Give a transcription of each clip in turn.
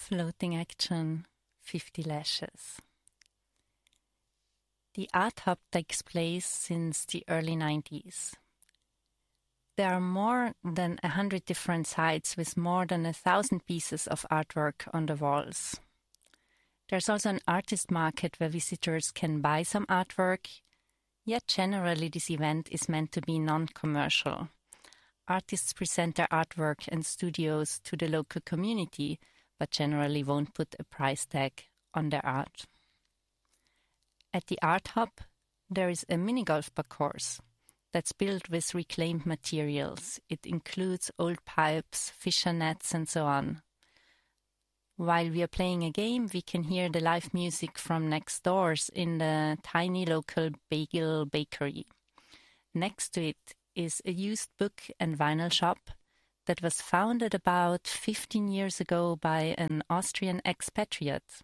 Floating action, 50 lashes. The Art Hub takes place since the early 90s. There are more than 100 different sites with more than 1,000 pieces of artwork on the walls. There's also an artist market where visitors can buy some artwork, yet generally this event is meant to be non-commercial. Artists present their artwork and studios to the local community, but generally won't put a price tag on their art. At the Art Hub, there is a mini golf course that's built with reclaimed materials. It includes old pipes, fisher nets, and so on. While we are playing a game, we can hear the live music from next doors in the tiny local bagel bakery. Next to it is a used book and vinyl shop that was founded about 15 years ago by an Austrian expatriate.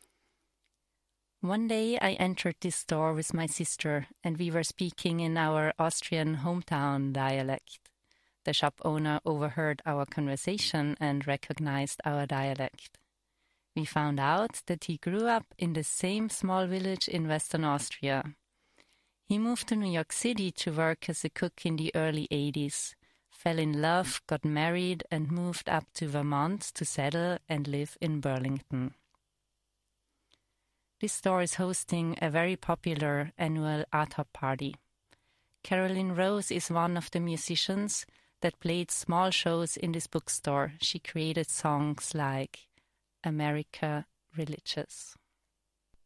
One day I entered this store with my sister and we were speaking in our Austrian hometown dialect. The shop owner overheard our conversation and recognized our dialect. We found out that he grew up in the same small village in Western Austria. He moved to New York City to work as a cook in the early 80s, fell in love, got married, and moved up to Vermont to settle and live in Burlington. This store is hosting a very popular annual Art Hub party. Carolyn Rose is one of the musicians that played small shows in this bookstore. She created songs like America Religious.